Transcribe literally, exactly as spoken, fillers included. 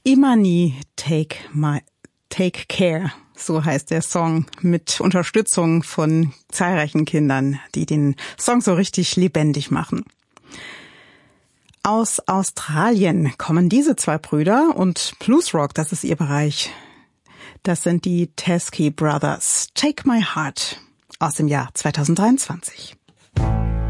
Imani, Take My, Take Care, so heißt der Song, mit Unterstützung von zahlreichen Kindern, die den Song so richtig lebendig machen. Aus Australien kommen diese zwei Brüder und Bluesrock, das ist ihr Bereich. Das sind die Teskey Brothers. Take My Heart aus dem Jahr zweitausenddreiundzwanzig.